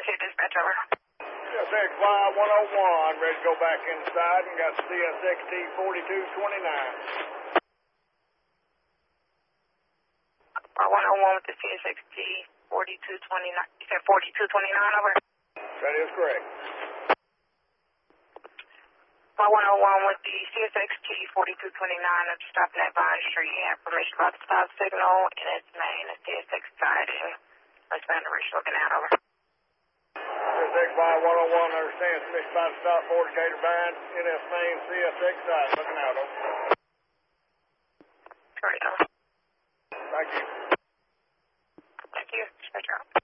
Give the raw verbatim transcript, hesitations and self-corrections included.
two, dispatch over. C S X Y one oh one, ready to go back inside and got C S X T forty-two twenty-nine. Y one oh one with the C S X T forty-two twenty-nine. You said forty-two twenty-nine, over? That is correct. Y one oh one with the C S X T forty-two twenty-nine. I'm stopping at Vine Street. You have permission about the stop signal, and it's main, the C S X side, and let's find the rich looking out, over. C S X Y one oh one, understands permission about the stop, Border Gator Vine, N S main, C S X side, looking out, over. Correct, over. Thank you. Thank you. Dispatch out.